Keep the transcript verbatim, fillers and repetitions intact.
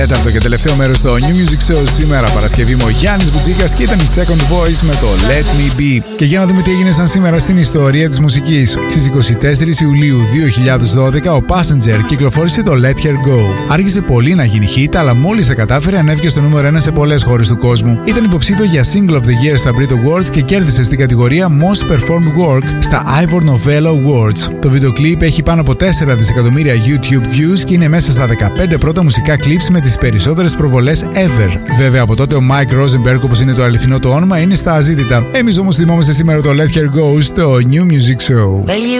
Τέταρτο και τελευταίο μέρος στο New Music Show σήμερα, Παρασκευή, μου ο Γιάννης Μπουτσίκας και ήταν η Second Voice με το Let Me Be. Και για να δούμε τι έγινε σαν σήμερα στην ιστορία της μουσικής. Στις είκοσι τέσσερις Ιουλίου δύο χιλιάδες δώδεκα ο Passenger κυκλοφόρησε το Let Her Go. Άρχισε πολύ να γίνει hit, αλλά μόλις τα κατάφερε ανέβηκε στο νούμερο ένα σε πολλές χώρες του κόσμου. Ήταν υποψήφιο για Single of the Year στα Brit Awards και κέρδισε στην κατηγορία Most Performed Work στα Ivor Novello Awards. Το βίντεο κλιπ έχει πάνω από τέσσερα δισεκατομμύρια YouTube views και είναι μέσα στα δεκαπέντε πρώτα μουσικά clips με τις περισσότερες προβολές ever. Βέβαια, από τότε ο Mike Rosenberg, όπως είναι το αληθινό του όνομα, είναι στα αζήτητα. Εμείς όμως θυμόμαστε σήμερα το Let Her Go στο New Music Show. Well,